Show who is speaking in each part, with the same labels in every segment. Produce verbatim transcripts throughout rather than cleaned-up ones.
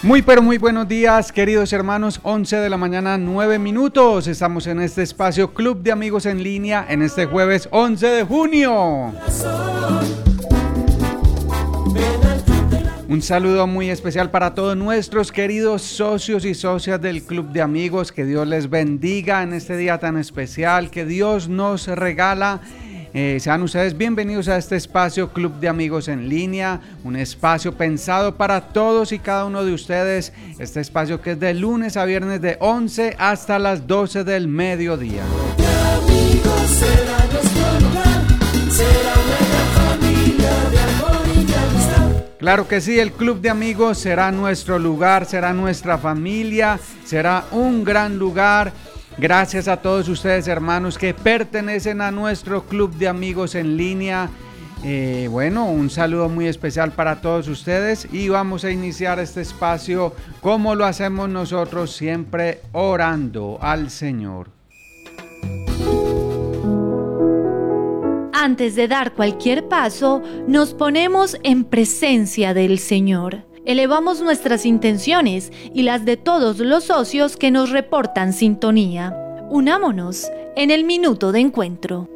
Speaker 1: Muy pero muy buenos días, queridos hermanos. once de la mañana, nueve minutos. Estamos en este espacio Club de Amigos en Línea en este jueves once de junio. Un saludo muy especial para todos nuestros queridos socios y socias del Club de Amigos. Que Dios les bendiga en este día tan especial que Dios nos regala. Eh, sean ustedes bienvenidos a este espacio Club de Amigos en Línea, un espacio pensado para todos y cada uno de ustedes. Este espacio que es de lunes a viernes de once hasta las doce del mediodía. Claro que sí, el Club de Amigos será nuestro lugar, será nuestra familia, será un gran lugar. Gracias a todos ustedes, hermanos, que pertenecen a nuestro Club de Amigos en Línea. Eh, bueno, un saludo muy especial para todos ustedes y vamos a iniciar este espacio como lo hacemos nosotros, siempre orando al Señor.
Speaker 2: Antes de dar cualquier paso, nos ponemos en presencia del Señor. Elevamos nuestras intenciones y las de todos los socios que nos reportan sintonía. Unámonos en el minuto de encuentro.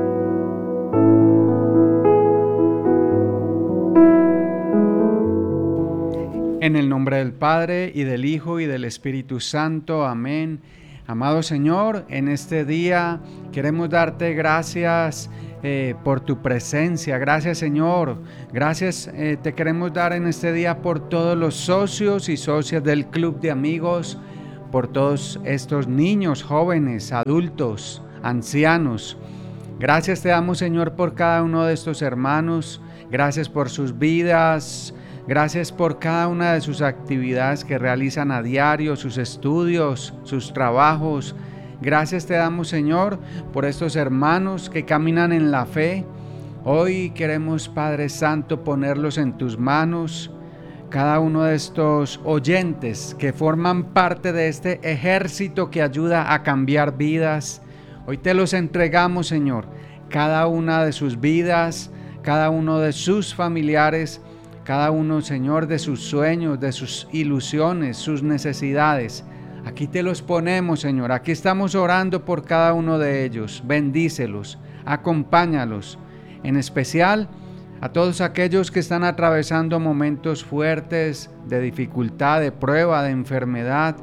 Speaker 1: En el nombre del Padre, y del Hijo, y del Espíritu Santo. Amén. Amado Señor, en este día queremos darte gracias eh, por tu presencia. Gracias, Señor. Gracias eh, te queremos dar en este día por todos los socios y socias del Club de Amigos, por todos estos niños, jóvenes, adultos, ancianos. Gracias te damos, Señor, por cada uno de estos hermanos. Gracias por sus vidas. Gracias por cada una de sus actividades que realizan a diario, sus estudios, sus trabajos. Gracias te damos, Señor, por estos hermanos que caminan en la fe. Hoy queremos, Padre Santo, ponerlos en tus manos. Cada uno de estos oyentes que forman parte de este ejército que ayuda a cambiar vidas. Hoy te los entregamos, Señor, cada una de sus vidas, cada uno de sus familiares, cada uno, Señor, de sus sueños, de sus ilusiones, sus necesidades. Aquí te los ponemos, Señor. Aquí estamos orando por cada uno de ellos. Bendícelos, acompáñalos. En especial a todos aquellos que están atravesando momentos fuertes de dificultad, de prueba, de enfermedad,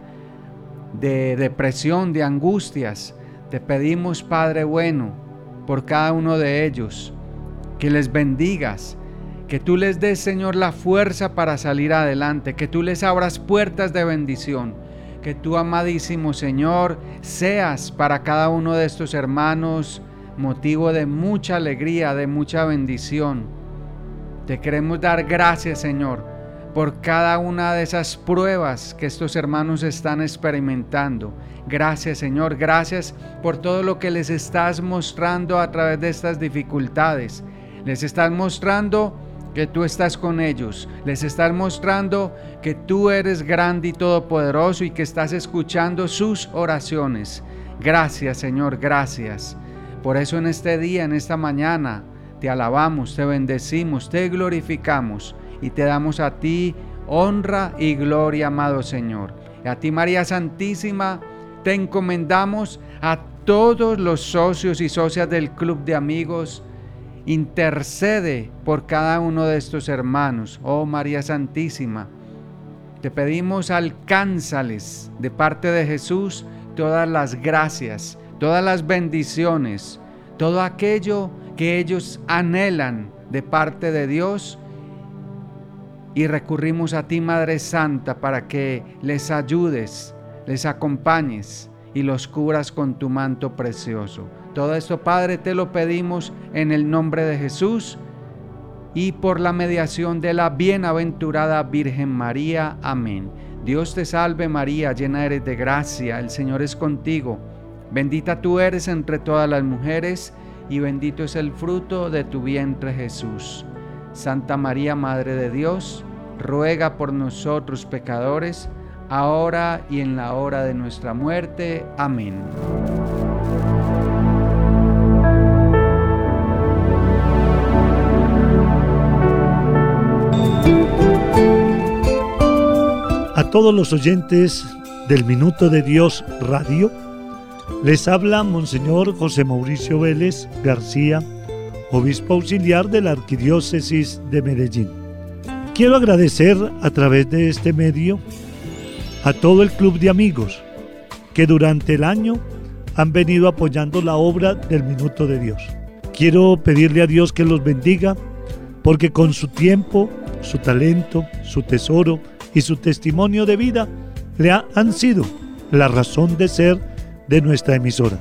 Speaker 1: de depresión, de angustias. Te pedimos, Padre bueno, por cada uno de ellos, que les bendigas. Que tú les des, Señor, la fuerza para salir adelante, que tú les abras puertas de bendición, que tú, amadísimo Señor, seas para cada uno de estos hermanos motivo de mucha alegría, de mucha bendición. Te queremos dar gracias, Señor, por cada una de esas pruebas que estos hermanos están experimentando. Gracias, Señor, gracias por todo lo que les estás mostrando a través de estas dificultades. Les estás mostrando que tú estás con ellos, les estás mostrando que tú eres grande y todopoderoso y que estás escuchando sus oraciones. Gracias, Señor, gracias. Por eso en este día, en esta mañana, te alabamos, te bendecimos, te glorificamos y te damos a ti honra y gloria, amado Señor. Y a ti, María Santísima, te encomendamos a todos los socios y socias del Club de Amigos. Intercede por cada uno de estos hermanos, oh María Santísima. Te pedimos, alcánzales de parte de Jesús todas las gracias, todas las bendiciones, todo aquello que ellos anhelan de parte de Dios. Y recurrimos a ti, Madre Santa, para que les ayudes, les acompañes y los cubras con tu manto precioso. Todo esto, Padre, te lo pedimos en el nombre de Jesús y por la mediación de la bienaventurada Virgen María. Amén. Dios te salve María, llena eres de gracia, el Señor es contigo. Bendita tú eres entre todas las mujeres y bendito es el fruto de tu vientre Jesús. Santa María, Madre de Dios, ruega por nosotros pecadores, ahora y en la hora de nuestra muerte. Amén.
Speaker 3: todos los oyentes del Minuto de Dios Radio, les habla Monseñor José Mauricio Vélez García, obispo auxiliar de la Arquidiócesis de Medellín. Quiero agradecer a través de este medio a todo el club de amigos que durante el año han venido apoyando la obra del Minuto de Dios. Quiero pedirle a Dios que los bendiga, porque con su tiempo, su talento, su tesoro y su testimonio de vida le ha, han sido la razón de ser de nuestra emisora.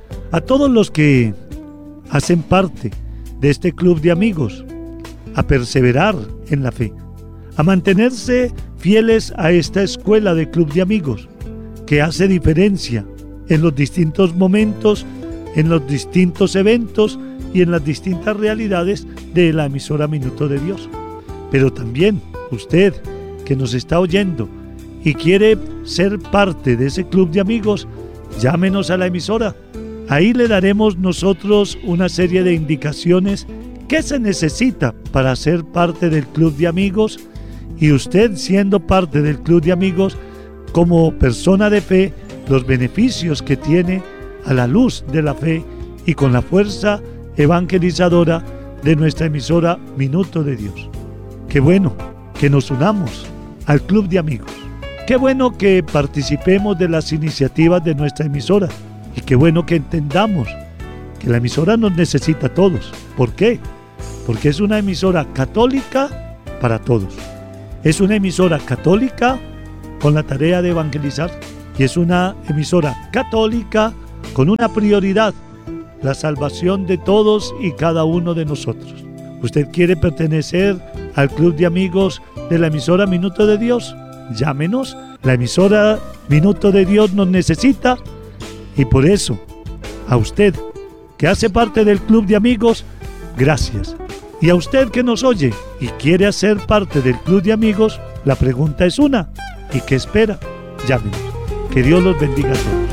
Speaker 3: A todos los que hacen parte de este club de amigos, a perseverar en la fe, a mantenerse fieles a esta escuela de club de amigos, que hace diferencia en los distintos momentos, en los distintos eventos y en las distintas realidades de la emisora Minuto de Dios. Pero también usted que nos está oyendo y quiere ser parte de ese club de amigos, llámenos a la emisora. Ahí le daremos nosotros una serie de indicaciones que se necesita para ser parte del club de amigos, y usted, siendo parte del club de amigos, como persona de fe, los beneficios que tiene a la luz de la fe y con la fuerza evangelizadora de nuestra emisora Minuto de Dios. Qué bueno que nos unamos al club de amigos. Qué bueno que participemos de las iniciativas de nuestra emisora, y qué bueno que entendamos que la emisora nos necesita a todos. ¿Por qué? Porque es una emisora católica para todos. Es una emisora católica con la tarea de evangelizar, y es una emisora católica con una prioridad: la salvación de todos y cada uno de nosotros. ¿Usted quiere pertenecer al club de amigos de la emisora Minuto de Dios? Llámenos. La emisora Minuto de Dios nos necesita, y por eso, a usted que hace parte del club de amigos, gracias. Y a usted que nos oye y quiere hacer parte del club de amigos, la pregunta es una: ¿y qué espera? Llámenos. Que Dios los bendiga a todos.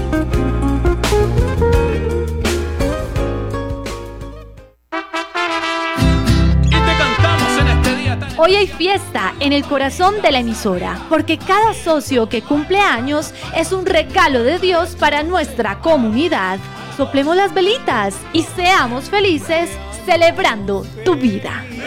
Speaker 2: Hoy hay fiesta en el corazón de la emisora, porque cada socio que cumple años es un regalo de Dios para nuestra comunidad. Soplemos las velitas y seamos felices celebrando tu vida.